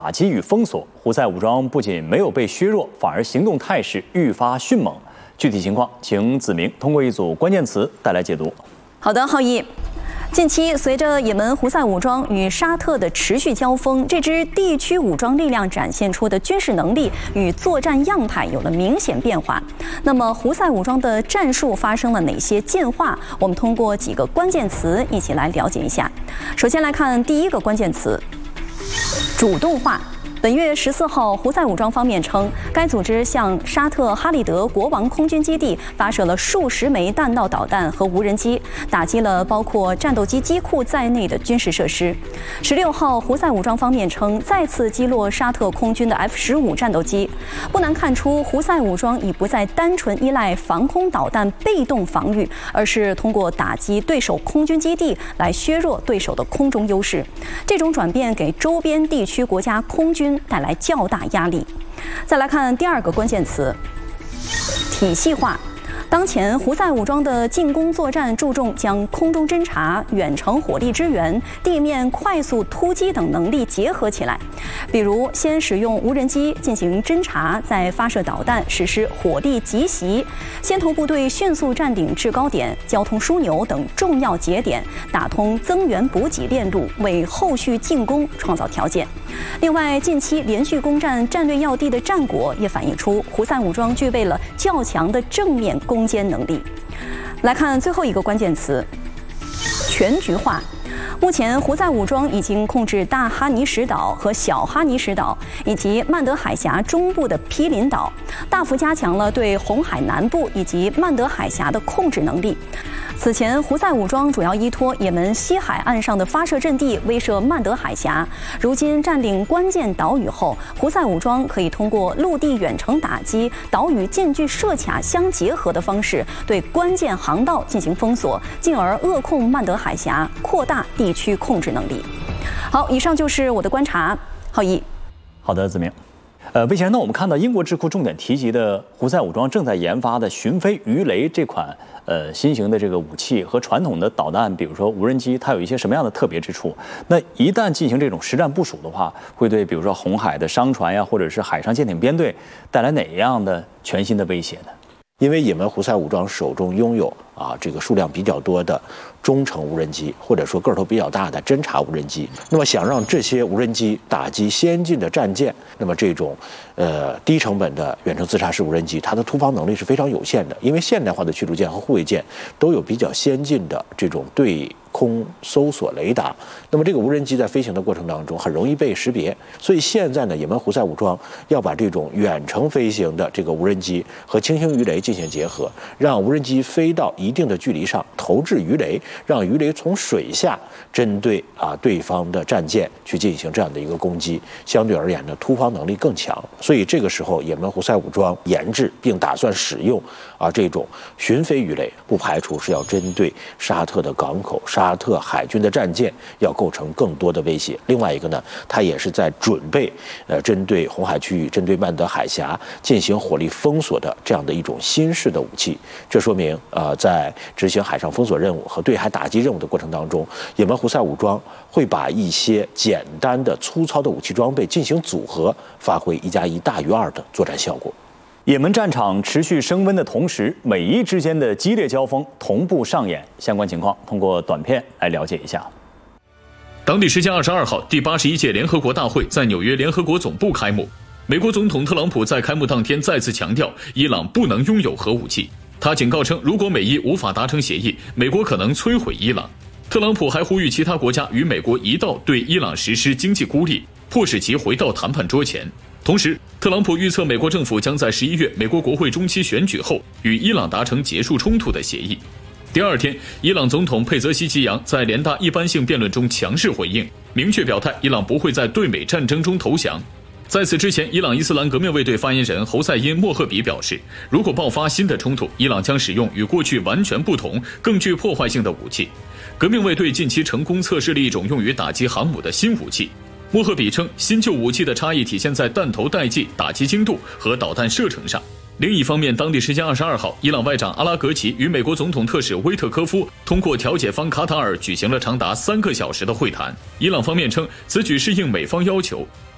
打击与封锁，胡塞武装不仅没有被削弱，反而行动态势愈发迅猛。具体情况，请子明通过一组关键词带来解读。 好的，浩毅。近期，随着也门胡塞武装与沙特的持续交锋，这支地区武装力量展现出的军事能力与作战样态有了明显变化。那么，胡塞武装的战术发生了哪些进化？我们通过几个关键词一起来了解一下。首先来看第一个关键词：主动化。本月14号，胡塞武装方面称，该组织向沙特哈利德国王空军基地发射了数十枚弹道导弹和无人机，打击了包括战斗机机库在内的军事设施。16号，胡塞武装方面称，再次击落沙特空军的 F-15战斗机。不难看出，胡塞武装已不再单纯依赖防空导弹被动防御，而是通过打击对手空军基地来削弱对手的空中优势。这种转变给周边地区国家空军带来较大压力。再来看第二个关键词：体系化。当前，胡塞武装的进攻作战注重将空中侦察、远程火力支援、地面快速突击等能力结合起来。比如，先使用无人机进行侦察，再发射导弹实施火力急袭，先头部队迅速占领制高点、交通枢纽等重要节点，打通增援补给链路，为后续进攻创造条件。另外，近期连续攻占战略要地的战果也反映出胡塞武装具备了较强的正面攻坚能力。来看最后一个关键词：全局化。目前，胡塞武装已经控制大哈尼什岛和小哈尼什岛，以及曼德海峡中部的毗邻岛，大幅加强了对红海南部以及曼德海峡的控制能力。此前，胡塞武装主要依托也门西海岸上的发射阵地威慑曼德海峡。如今占领关键岛屿后，胡塞武装可以通过陆地远程打击、岛屿近距设卡相结合的方式，对关键航道进行封锁，进而扼控曼德海峡，扩大地区控制能力。好，以上就是我的观察。浩一， 好的，子明。魏先生，那我们看到英国智库重点提及的胡塞武装正在研发的巡飞鱼雷这款新型的这个武器和传统的导弹，比如说无人机，它有一些什么样的特别之处？那一旦进行这种实战部署的话，会对比如说红海的商船呀，或者是海上舰艇编队带来哪样的全新的威胁呢？ 因为也门胡塞武装手中拥有这个数量比较多的中程无人机，或者说个头比较大的侦察无人机。那么想让这些无人机打击先进的战舰，那么这种低成本的远程自杀式无人机，它的突防能力是非常有限的。因为现代化的驱逐舰和护卫舰都有比较先进的这种对空搜索雷达，那么这个无人机在飞行的过程当中很容易被识别。所以现在呢，也门胡塞武装要把这种远程飞行的这个无人机和轻型鱼雷进行结合，让无人机飞到一定的距离上投掷鱼雷，让鱼雷从水下针对对方的战舰去进行这样的一个攻击，相对而言呢，突防能力更强。所以这个时候，也门胡塞武装研制并打算使用这种巡飞鱼雷，不排除是要针对沙特的港口、沙特海军的战舰要构成更多的威胁。另外一个呢，它也是在准备针对红海区域、针对曼德海峡进行火力封锁的这样的一种新式的武器。这说明在执行海上封锁任务和对海打击任务的过程当中，也门胡塞武装会把一些简单的粗糙的武器装备进行组合，发挥1+1大于2的作战效果。 也门战场持续升温的同时，美伊之间的激烈交锋同步上演，相关情况通过短片来了解一下。 当地时间22号，第81届联合国大会在纽约联合国总部开幕。美国总统特朗普在开幕当天再次强调，伊朗不能拥有核武器。他警告称，如果美伊无法达成协议，美国可能摧毁伊朗。特朗普还呼吁其他国家与美国一道对伊朗实施经济孤立，迫使其回到谈判桌前。同时，特朗普预测美国政府将在11月美国国会中期选举后与伊朗达成结束冲突的协议。第二天，伊朗总统佩泽西奇扬在联大一般性辩论中强势回应，明确表态伊朗不会在对美战争中投降。在此之前，伊朗伊斯兰革命卫队发言人侯赛因·莫赫比表示，如果爆发新的冲突，伊朗将使用与过去完全不同、更具破坏性的武器。革命卫队近期成功测试了一种用于打击航母的新武器。莫赫比称，新旧武器的差异体现在弹头代际、打击精度和导弹射程上。另一方面，当地时间22号，伊朗外长阿拉格齐与美国总统特使威特科夫通过调解方卡塔尔举行了长达3个小时的会谈。伊朗方面称，此举是应美方要求。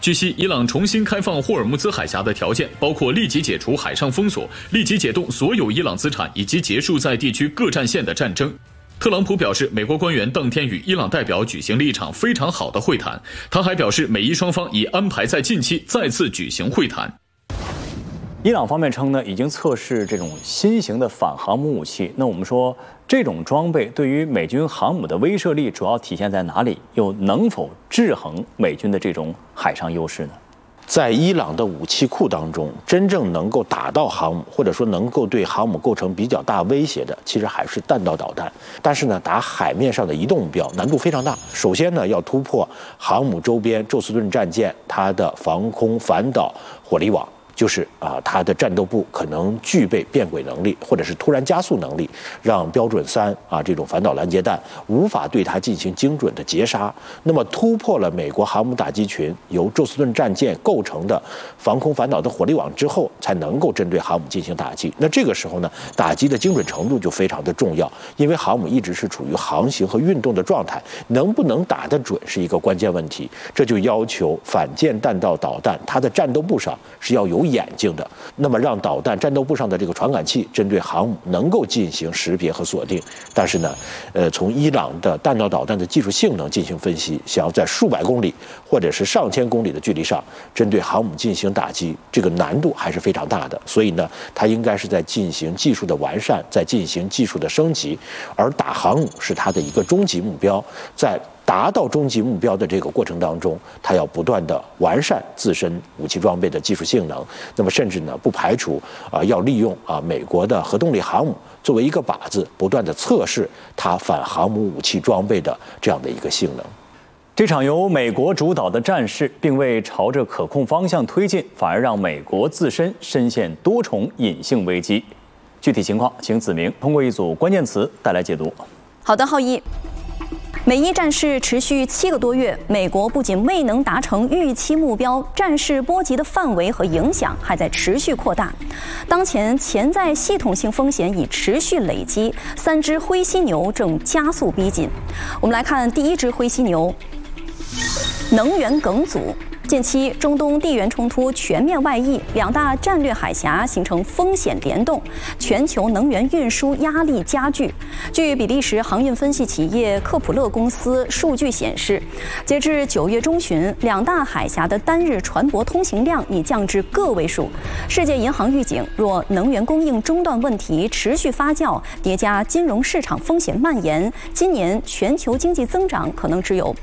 据悉，伊朗重新开放霍尔木兹海峡的条件包括立即解除海上封锁、立即解冻所有伊朗资产以及结束在地区各战线的战争。特朗普表示，美国官员当天与伊朗代表举行了一场非常好的会谈。他还表示，美伊双方已安排在近期再次举行会谈。 伊朗方面称呢，已经测试这种新型的反航母武器。那我们说，这种装备对于美军航母的威慑力主要体现在哪里？又能否制衡美军的这种海上优势呢？ 在伊朗的武器库当中，真正能够打到航母，或者说能够对航母构成比较大威胁的，其实还是弹道导弹。但是呢，打海面上的移动目标难度非常大。首先呢，要突破航母周边宙斯盾战舰它的防空反导火力网。就是它的战斗部可能具备变轨能力，或者是突然加速能力，让标准3这种反导拦截弹无法对它进行精准的截杀。那么突破了美国航母打击群由宙斯盾战舰构成的防空反导的火力网之后，才能够针对航母进行打击。那这个时候呢，打击的精准程度就非常的重要，因为航母一直是处于航行和运动的状态，能不能打得准是一个关键问题。这就要求反舰弹道导弹它的战斗部上是要有眼睛的，那么让导弹战斗部上的这个传感器针对航母能够进行识别和锁定。但是呢，从伊朗的弹道导弹的技术性能进行分析，想要在数百公里或者是上千公里的距离上针对航母进行打击，这个难度还是非常大的。所以呢，它应该是在进行技术的完善，在进行技术的升级，而打航母是它的一个终极目标。在达到终极目标的这个过程当中，它要不断的完善自身武器装备的技术性能。那么甚至呢，不排除要利用美国的核动力航母作为一个靶子，不断的测试它反航母武器装备的这样的一个性能。 这场由美国主导的战事，并未朝着可控方向推进，反而让美国自身深陷多重隐性危机。具体情况，请子明通过一组关键词带来解读。 好的，浩一。美伊战事持续7个多月，美国不仅未能达成预期目标，战事波及的范围和影响还在持续扩大。当前潜在系统性风险已持续累积，3只灰犀牛正加速逼近。我们来看第一只灰犀牛，能源梗阻。近期，中东地缘冲突全面外溢，两大战略海峡形成风险联动，全球能源运输压力加剧。据比利时航运分析企业科普勒公司数据显示，截至9月中旬，两大海峡的单日船舶通行量已降至个位数。世界银行预警，若能源供应中断问题持续发酵，叠加金融市场风险蔓延，今年全球经济增长可能只有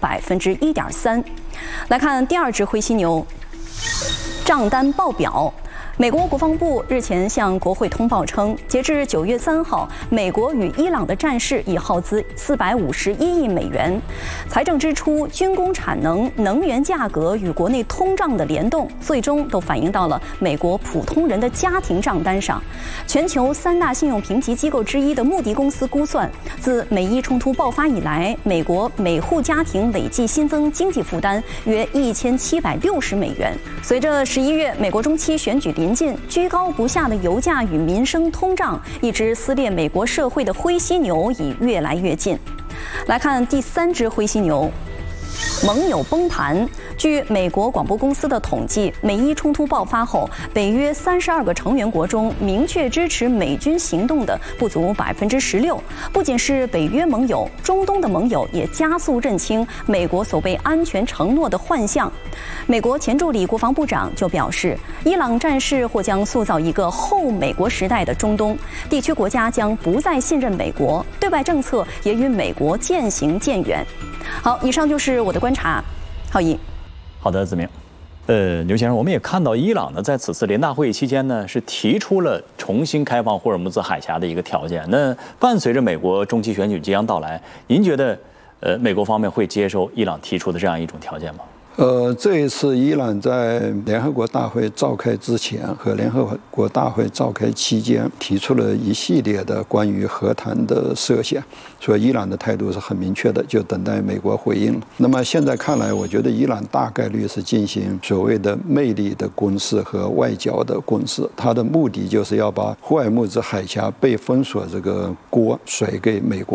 1.3%。来看第二只灰犀牛，账单爆表。美国国防部日前向国会通报称，截至9月3号，美国与伊朗的战事已耗资451亿美元。财政支出、军工产能、能源价格与国内通胀的联动，最终都反映到了美国普通人的家庭账单上。全球3大信用评级机构之一的穆迪公司估算，自美伊冲突爆发以来，美国每户家庭累计新增经济负担约1760美元。随着11月美国中期选举临近，居高不下的油价与民生通胀，一只撕裂美国社会的灰犀牛已越来越近。来看第3只灰犀牛，盟友崩盘。据美国广播公司的统计，美伊冲突爆发后，北约32个成员国中，明确支持美军行动的不足16%。不仅是北约盟友，中东的盟友也加速认清美国所谓安全承诺的幻象。美国前助理国防部长就表示，伊朗战事或将塑造一个后美国时代的中东，地区国家将不再信任美国，对外政策也与美国渐行渐远。好，以上就是我的观察。浩一。 好的，子明。刘先生，我们也看到伊朗呢，在此次联大会议期间呢，是提出了重新开放霍尔木兹海峡的一个条件。那伴随着美国中期选举即将到来，您觉得美国方面会接受伊朗提出的这样一种条件吗？ 这一次伊朗在联合国大会召开之前和联合国大会召开期间提出了一系列的关于和谈的设想，所以伊朗的态度是很明确的，就等待美国回应。那么现在看来，我觉得伊朗大概率是进行所谓的魅力的攻势和外交的攻势，它的目的就是要把霍尔木兹海峡被封锁这个锅甩给美国。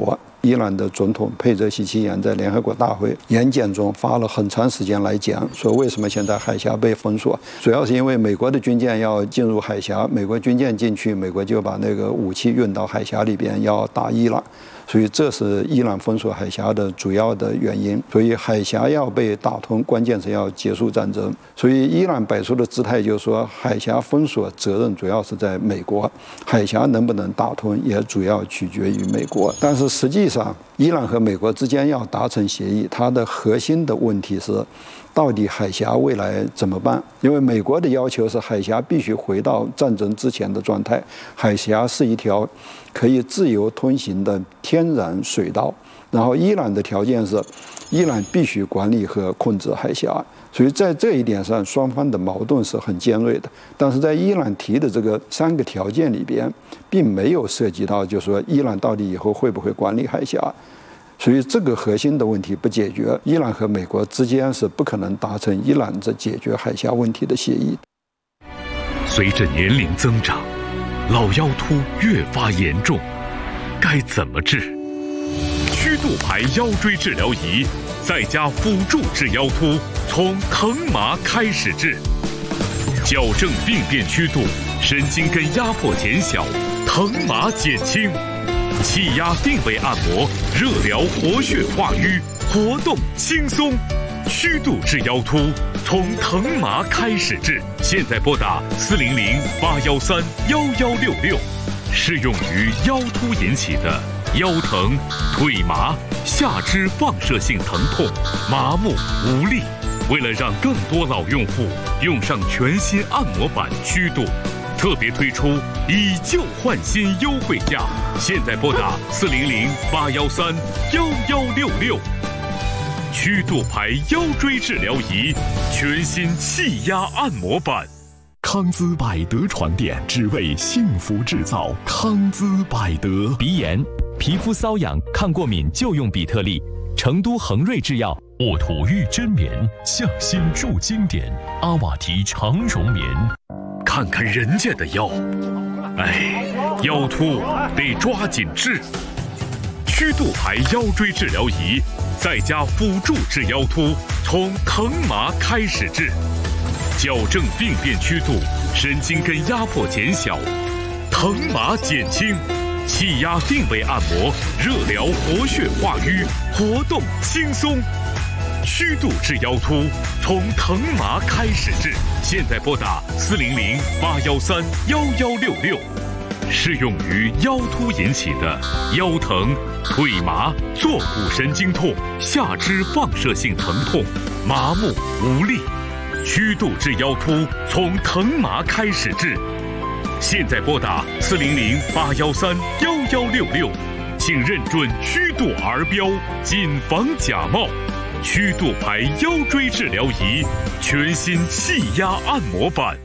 伊朗的总统佩泽西奇扬在联合国大会演讲中花了很长时间来讲，说为什么现在海峡被封锁，主要是因为美国的军舰要进入海峡，美国军舰进去，美国就把那个武器运到海峡里边要打伊朗，所以这是伊朗封锁海峡的主要的原因。所以海峡要被打通，关键是要结束战争。所以伊朗摆出的姿态就是说，海峡封锁责任主要是在美国，海峡能不能打通也主要取决于美国。但是实际上，伊朗和美国之间要达成协议，它的核心的问题是，到底海峡未来怎么办？因为美国的要求是海峡必须回到战争之前的状态，海峡是一条可以自由通行的天然水道。然后伊朗的条件是，伊朗必须管理和控制海峡。所以在这一点上，双方的矛盾是很尖锐的。但是在伊朗提的这个3个条件里边，并没有涉及到，就是说伊朗到底以后会不会管理海峡。所以这个核心的问题不解决，伊朗和美国之间是不可能达成伊朗这解决海峡问题的协议。 随着年龄增长，老腰突越发严重，该怎么治？曲度牌腰椎治疗仪在家辅助治腰突，从疼麻开始治，矫正病变曲度，神经根压迫减小，疼麻减轻，气压定位按摩，热疗活血化瘀，活动轻松。曲度治腰突，从疼麻开始治。现在拨打400-813-1166，适用于腰突引起的腰疼、腿麻、下肢放射性疼痛、麻木无力。为了让更多老用户用上全新按摩板曲度，特别推出以旧换新优惠价。现在拨打400-813-1166。曲度牌腰椎治疗仪，全新气压按摩板。 康姿百德床垫，只为幸福制造。康姿百德。 鼻炎、皮肤瘙痒、抗过敏就用比特利。成都恒瑞制药。 沃土玉真棉，匠心铸经典。阿瓦提长绒棉。 看看人家的腰，哎，腰突得抓紧治。曲度牌腰椎治疗仪，在家辅助治腰突，从疼麻开始治，矫正病变曲度，神经根压迫减小，疼麻减轻，气压定位按摩，热疗活血化瘀，活动轻松。曲度治腰突，从疼麻开始治。现在拨打400-813-1166，适用于腰突引起的腰疼、腿麻、坐骨神经痛、下肢放射性疼痛、麻木无力。曲度治腰突，从疼麻开始治。现在拨打400-813-1166，请认准曲度儿标，谨防假冒。曲度牌腰椎治疗仪，全新气压按摩板。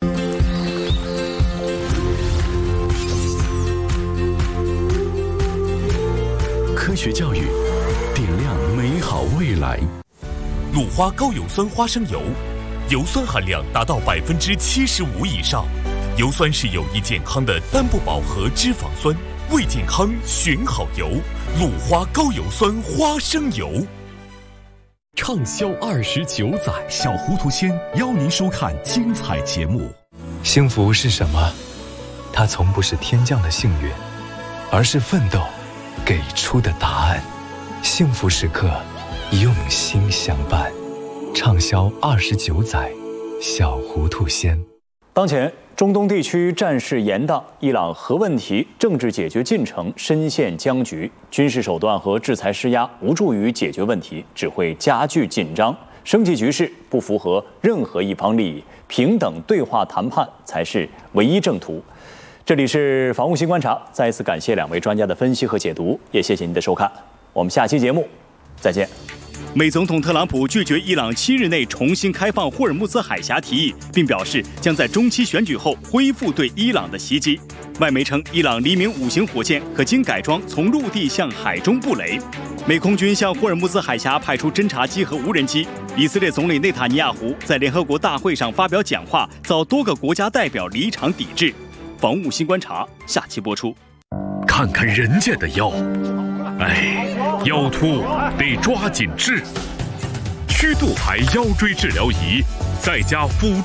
科学教育，点亮美好未来。 鲁花高油酸花生油，油酸含量达到75%以上。油酸是有益健康的单不饱和脂肪酸，为健康选好油。鲁花高油酸花生油。 畅销29载，小糊涂仙邀您收看精彩节目。 幸福是什么？它从不是天降的幸运，而是奋斗给出的答案。幸福时刻，用心相伴。畅销29载，小糊涂仙。 当前中东地区战事严荡，伊朗核问题政治解决进程深陷僵局，军事手段和制裁施压无助于解决问题，只会加剧紧张，升级局势不符合任何一方利益，平等对话谈判才是唯一正途。这里是防务新观察，再一次感谢2位专家的分析和解读，也谢谢您的收看，我们下期节目再见。 美总统特朗普拒绝伊朗7日内重新开放霍尔木兹海峡提议，并表示将在中期选举后恢复对伊朗的袭击。外媒称，伊朗黎明5型火箭可经改装从陆地向海中布雷。美空军向霍尔木兹海峡派出侦察机和无人机。以色列总理内塔尼亚胡在联合国大会上发表讲话，遭多个国家代表离场抵制。防务新观察下期播出。 看看人家的腰， 哎，腰突得抓紧治。曲度牌腰椎治疗仪，在家辅